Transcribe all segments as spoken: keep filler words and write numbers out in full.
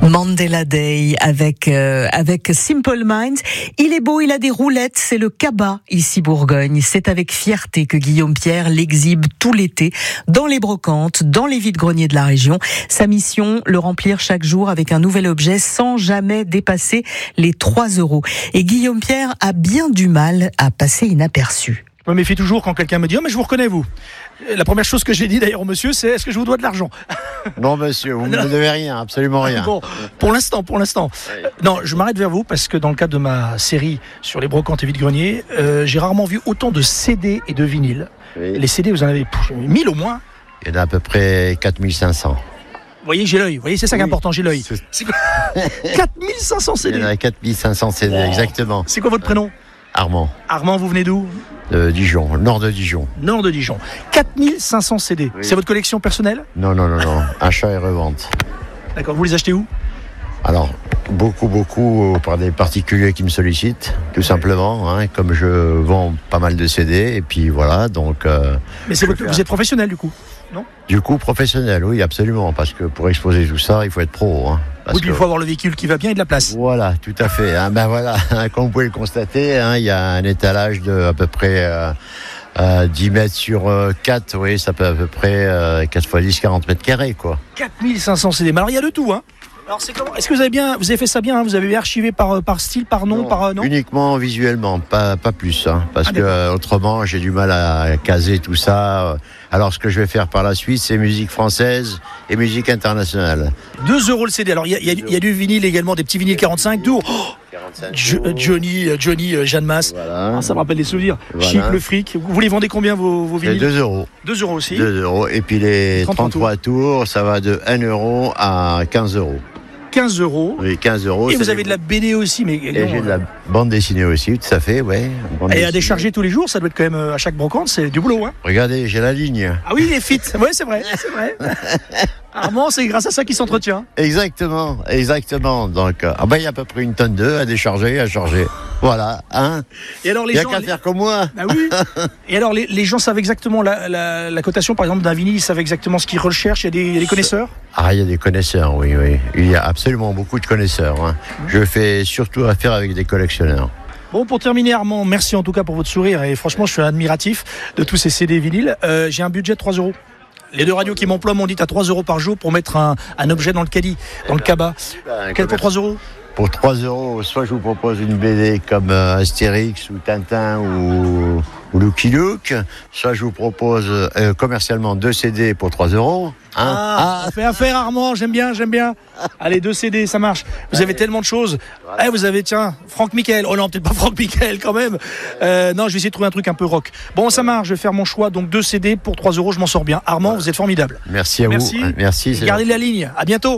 Mandela Day avec euh, avec Simple Minds. Il est beau, il a des roulettes, c'est le Kaba ici Bourgogne. C'est avec fierté que Guillaume Pierre l'exhibe tout l'été dans les brocantes, dans les vides-greniers de la région. Sa mission, le remplir chaque jour avec un nouvel objet sans jamais dépasser les trois euros. Et Guillaume Pierre a bien du mal à passer inaperçu. Je me méfie toujours quand quelqu'un me dit « Oh mais je vous reconnais vous ». La première chose que j'ai dit d'ailleurs au monsieur, c'est « Est-ce que je vous dois de l'argent ?» Non monsieur, vous ne me devez rien, absolument rien. Bon, pour l'instant, pour l'instant. Oui. Non, je m'arrête vers vous parce que dans le cadre de ma série sur les brocantes et vides-greniers, euh, j'ai rarement vu autant de C D et de vinyles. Oui. Les C D, vous en avez mille au moins. Il y en a à peu près quatre mille cinq cents. Vous voyez, j'ai l'œil. Vous voyez, c'est ça oui. qui est important, j'ai l'œil. C'est quoi quatre mille cinq cents C D. Il y en a quatre mille cinq cents C D, wow. Exactement. C'est quoi votre prénom ? Armand. Armand, vous venez d'où ? De Dijon, nord de Dijon. Nord de Dijon. quatre mille cinq cents C D. Oui. C'est votre collection personnelle ? Non, non, non, non. Achat et revente. D'accord. Vous les achetez où ? Alors, beaucoup, beaucoup par des particuliers qui me sollicitent, tout simplement. Hein, comme je vends pas mal de C D, et puis voilà, donc... Euh, Mais c'est votre... vous êtes professionnel, du coup ? Non ? Du coup, professionnel, oui, absolument. Parce que pour exposer tout ça, il faut être pro. Hein. Oui, puis il faut avoir le véhicule qui va bien et de la place. Voilà, tout à fait. Hein, ben voilà, comme vous pouvez le constater, hein, il y a un étalage de à peu près euh, euh, dix mètres sur euh, quatre, oui, ça peut à peu près euh, quatre fois dix, quarante mètres carrés, quoi. quatre mille cinq cents C D. Mais alors, il y a de tout, hein. Alors, c'est comment ? Est-ce que vous avez bien, vous avez fait ça bien, hein, vous avez archivé par, par style, par nom, non, par euh, non ? Uniquement visuellement, pas, pas plus, hein, parce ah, que euh, autrement, j'ai du mal à caser tout ça. Alors, ce que je vais faire par la suite, c'est musique française et musique internationale. deux euros le C D. Alors, il y, y, y a du vinyle également, des petits vinyles quarante-cinq tours. Oh Jo- Johnny, Johnny, Jeanne Masse. Voilà. Ah, ça me rappelle des souvenirs. Voilà. Chic, le fric. Vous les vendez combien vos, vos vinyles ? deux euros. deux euros aussi. deux euros. Et puis les trente-trois tours, ça va de un euro à quinze euros. quinze euros. Oui, quinze euros. Et vous avez de la B D aussi, mais. Et j'ai de la bande dessinée aussi, tout à fait, ouais. Et à décharger tous les jours, ça doit être quand même à chaque brocante, c'est du boulot, hein. Regardez, j'ai la ligne. Ah oui, il est fit. Oui, c'est vrai, c'est vrai. Armand, c'est grâce à ça qu'il s'entretient. Exactement, exactement. Donc, euh, ah ben, il y a à peu près une tonne d'œufs à décharger, à charger. Voilà, hein. Et alors, les il n'y a gens, qu'à les... faire comme moi. Bah oui. Et alors, les, les gens savent exactement la, la, la cotation, par exemple, d'un vinyle, ils savent exactement ce qu'ils recherchent. Il y a des, il y a des connaisseurs ? Ah, il y a des connaisseurs, oui, oui. Il y a absolument beaucoup de connaisseurs. Hein. Mmh. Je fais surtout affaire avec des collectionneurs. Bon, pour terminer, Armand, merci en tout cas pour votre sourire. Et franchement, je suis admiratif de tous ces C D vinyles. Euh, j'ai un budget de trois euros. Les deux radios qui m'emploient m'ont dit à trois euros par jour pour mettre un, un objet dans le caddie, dans le cabas. Ben, Quel pour trois euros ? Pour trois euros, soit je vous propose une B D comme euh, Astérix ou Tintin ou, ou Lucky Luke, soit je vous propose euh, commercialement deux C D pour trois euros. Hein ah, ah. Fait affaire, Armand, j'aime bien, j'aime bien. Allez, deux C D, ça marche. Vous Allez. avez tellement de choses. Voilà. Eh, vous avez, tiens, Franck Michael. Oh non, peut-être pas Franck Michael quand même. Euh, non, je vais essayer de trouver un truc un peu rock. Bon, ça marche, je vais faire mon choix. Donc deux C D pour trois euros, je m'en sors bien. Armand, voilà. Vous êtes formidable. Merci à merci. vous. Merci. C'est Gardez bon. la ligne. À bientôt.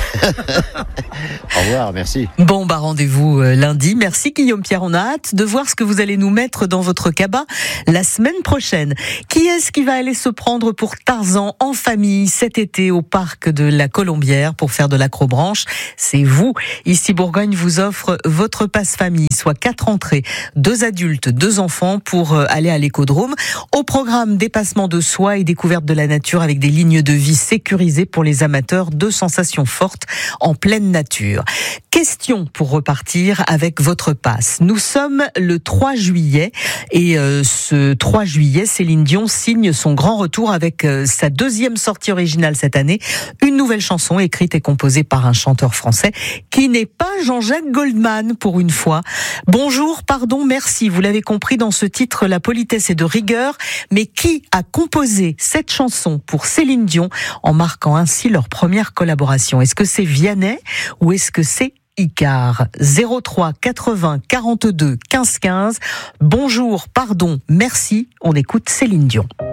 Au revoir, merci. Bon, bah rendez-vous euh, lundi. Merci Guillaume Pierre. On a hâte de voir ce que vous allez nous mettre dans votre cabas la semaine prochaine. Qui est-ce qui va aller se prendre pour Tarzan en famille cet été au parc de la Colombière pour faire de l'acrobranche? C'est vous. Ici Bourgogne vous offre votre passe famille, soit quatre entrées, deux adultes, deux enfants pour aller à l'écodrome. Au programme, dépassement de soi et découverte de la nature avec des lignes de vie sécurisées pour les amateurs de sensations fortes en pleine nature. Question pour repartir avec votre passe. Nous sommes le trois juillet et euh, ce trois juillet, Céline Dion signe son grand retour avec euh, sa deuxième sortie originale cette année. Une nouvelle chanson écrite et composée par un chanteur français qui n'est pas Jean-Jacques Goldman pour une fois. Bonjour, pardon, merci. Vous l'avez compris dans ce titre, la politesse est de rigueur. Mais qui a composé cette chanson pour Céline Dion en marquant ainsi leur première collaboration? Est-ce que c'est Vianney ou est-ce que c'est Icare? Zéro trois quatre-vingts quarante-deux quinze quinze. Bonjour, pardon, merci. On écoute Céline Dion.